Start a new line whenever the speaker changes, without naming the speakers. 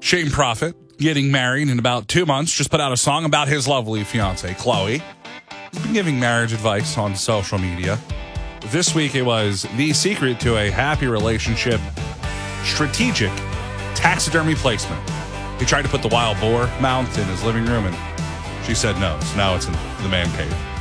Shane Prophet getting married in about 2 months. Just put out a song about his lovely fiancee, Chloe. He's been giving marriage advice on social media. This week it was the secret to a happy relationship, strategic taxidermy placement. He tried to put the wild boar mount in his living room, and she said no. So now it's in the man cave.